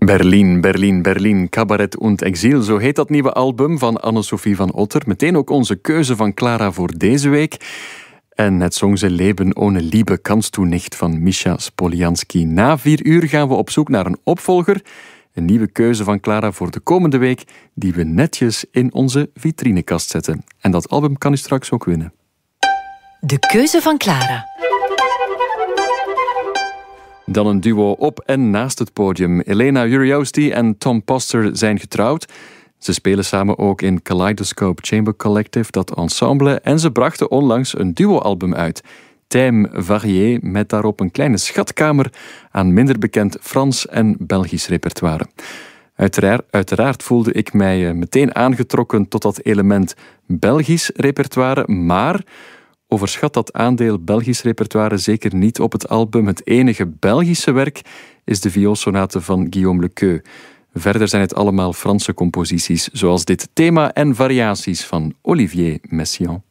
Berlin, Berlin, Berlin, Cabaret und Exil. Zo heet dat nieuwe album van Anne-Sophie van Otter. Meteen ook onze keuze van Clara voor deze week. En het zong ze Leben ohne Liebe kannst du nicht van Mischa Spoliansky. Na 4 uur gaan we op zoek naar een opvolger. Een nieuwe keuze van Clara voor de komende week, die we netjes in onze vitrinekast zetten. En dat album kan u straks ook winnen. De keuze van Clara. Dan een duo op en naast het podium. Elena Uriosty en Tom Poster zijn getrouwd. Ze spelen samen ook in Kaleidoscope Chamber Collective, dat ensemble. En ze brachten onlangs een duo-album uit. Thème varié, met daarop een kleine schatkamer aan minder bekend Frans en Belgisch repertoire. Uiteraard voelde ik mij meteen aangetrokken tot dat element Belgisch repertoire, maar overschat dat aandeel Belgisch repertoire zeker niet op het album. Het enige Belgische werk is de vioolsonate van Guillaume Lequeux. Verder zijn het allemaal Franse composities, zoals dit thema en variaties van Olivier Messiaen.